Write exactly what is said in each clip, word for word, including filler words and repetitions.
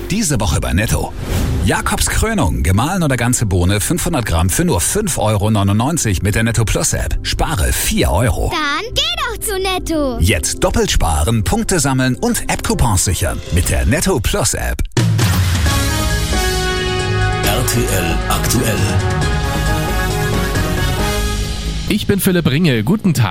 Diese Woche bei Netto. Jakobs Krönung, gemahlen oder ganze Bohne fünfhundert Gramm für nur fünf Euro neunundneunzig mit der Netto Plus App. Spare vier Euro. Dann geh doch zu Netto. Jetzt doppelt sparen, Punkte sammeln und App-Coupons sichern mit der Netto Plus App. R T L aktuell. Ich bin Philipp Ringe, guten Tag.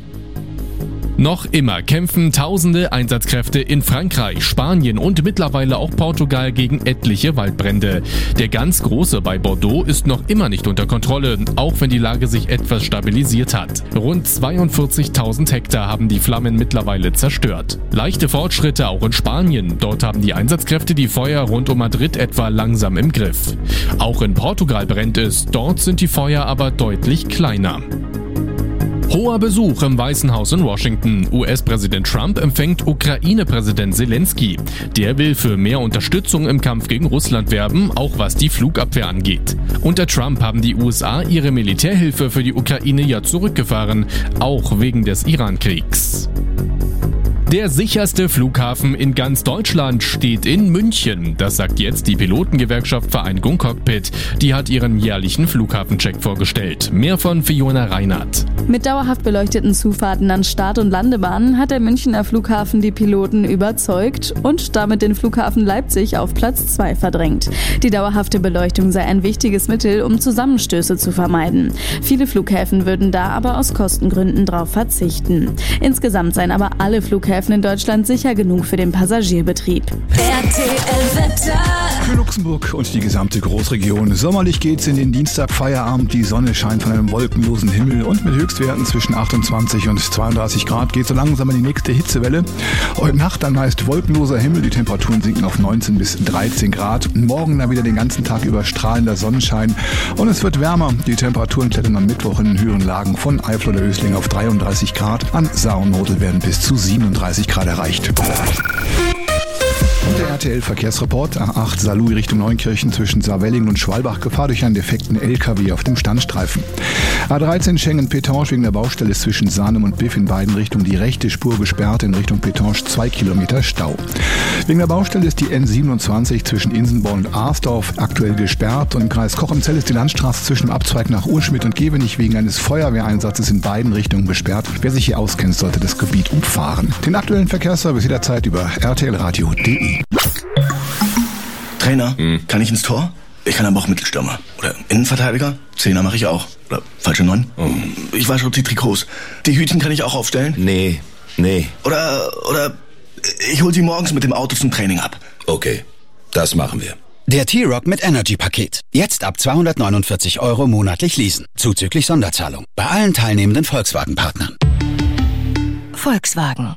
Noch immer kämpfen tausende Einsatzkräfte in Frankreich, Spanien und mittlerweile auch Portugal gegen etliche Waldbrände. Der ganz große bei Bordeaux ist noch immer nicht unter Kontrolle, auch wenn die Lage sich etwas stabilisiert hat. Rund zweiundvierzigtausend Hektar haben die Flammen mittlerweile zerstört. Leichte Fortschritte auch in Spanien. Dort haben die Einsatzkräfte die Feuer rund um Madrid etwa langsam im Griff. Auch in Portugal brennt es, dort sind die Feuer aber deutlich kleiner. Hoher Besuch im Weißen Haus in Washington. U S-Präsident Trump empfängt Ukraine-Präsident Zelensky. Der will für mehr Unterstützung im Kampf gegen Russland werben, auch was die Flugabwehr angeht. Unter Trump haben die U S A ihre Militärhilfe für die Ukraine ja zurückgefahren, auch wegen des Iran-Kriegs. Der sicherste Flughafen in ganz Deutschland steht in München. Das sagt jetzt die Pilotengewerkschaft Vereinigung Cockpit. Die hat ihren jährlichen Flughafencheck vorgestellt. Mehr von Fiona Reinhardt. Mit dauerhaft beleuchteten Zufahrten an Start- und Landebahnen hat der Münchner Flughafen die Piloten überzeugt und damit den Flughafen Leipzig auf Platz zwei verdrängt. Die dauerhafte Beleuchtung sei ein wichtiges Mittel, um Zusammenstöße zu vermeiden. Viele Flughäfen würden da aber aus Kostengründen drauf verzichten. Insgesamt seien aber alle Flughäfen in Deutschland sicher genug für den Passagierbetrieb. R T L-Wetter. Für Luxemburg und die gesamte Großregion. Sommerlich geht's in den Dienstag Feierabend. Die Sonne scheint von einem wolkenlosen Himmel und mit Höchstwerten zwischen achtundzwanzig und zweiunddreißig Grad geht so langsam in die nächste Hitzewelle. Heute Nacht dann meist wolkenloser Himmel. Die Temperaturen sinken auf neunzehn bis dreizehn Grad. Morgen dann wieder den ganzen Tag über strahlender Sonnenschein und es wird wärmer. Die Temperaturen klettern am Mittwoch in den höheren Lagen von Eifel oder Ösling auf dreiunddreißig Grad. An Saar und Nodel werden bis zu siebenunddreißig Grad erreicht. Und der R T L-Verkehrsreport A acht Saarlouis Richtung Neunkirchen zwischen Saarwellingen und Schwalbach. Gefahr durch einen defekten L K W auf dem Standstreifen. A dreizehn Schengen-Petange wegen der Baustelle ist zwischen Sahnem und Biff in beiden Richtungen die rechte Spur gesperrt. In Richtung Petange zwei Kilometer Stau. Wegen der Baustelle ist die N siebenundzwanzig zwischen Insenborn und Arsdorf aktuell gesperrt. Und im Kreis Kochemzell ist die Landstraße zwischen dem Abzweig nach Urschmidt und Gevenich wegen eines Feuerwehreinsatzes in beiden Richtungen gesperrt. Wer sich hier auskennt, sollte das Gebiet umfahren. Den aktuellen Verkehrsservice jederzeit über R T L Radio punkt de. Trainer, hm. kann ich ins Tor? Ich kann aber auch Mittelstürmer. Oder Innenverteidiger? Zehner mache ich auch. Oder falsche Neun? Oh. Ich wasche die Trikots. Die Hütchen kann ich auch aufstellen? Nee, nee. Oder, oder ich hol sie morgens mit dem Auto zum Training ab. Okay, das machen wir. Der T-Rock mit Energy-Paket. Jetzt ab zweihundertneunundvierzig Euro monatlich leasen. Zuzüglich Sonderzahlung. Bei allen teilnehmenden Volkswagen-Partnern. Volkswagen.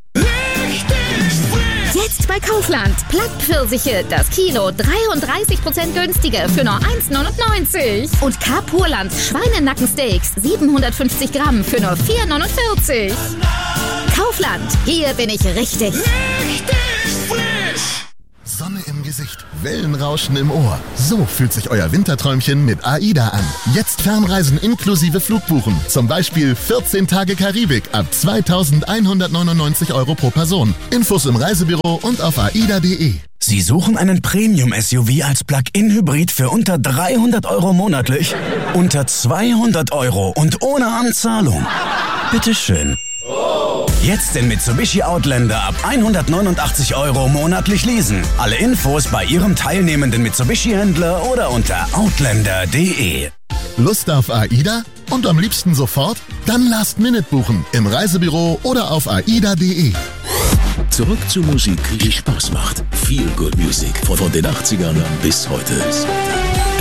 Jetzt bei Kaufland. Plattpfirsiche, das Kilo dreiunddreißig Prozent günstiger für nur eins neunundneunzig. Und Carpurland Schweinenackensteaks siebenhundertfünfzig Gramm für nur vier neunundvierzig. Kaufland, hier bin ich richtig. Richtig frisch. Sonne im Gesicht, Wellenrauschen im Ohr. So fühlt sich euer Winterträumchen mit AIDA an. Jetzt Fernreisen inklusive Flugbuchen. Zum Beispiel vierzehn Tage Karibik ab zweitausendeinhundertneunundneunzig Euro pro Person. Infos im Reisebüro und auf aida punkt de. Sie suchen einen Premium-S U V als Plug-in-Hybrid für unter dreihundert Euro monatlich? Unter zweihundert Euro und ohne Anzahlung? Bitteschön. Jetzt den Mitsubishi Outlander ab hundertneunundachtzig Euro monatlich leasen. Alle Infos bei Ihrem teilnehmenden Mitsubishi-Händler oder unter outlander punkt de. Lust auf AIDA? Und am liebsten sofort? Dann Last Minute buchen im Reisebüro oder auf aida punkt de. Zurück zur Musik, die Spaß macht. Feel Good Music von den achtzigern bis heute.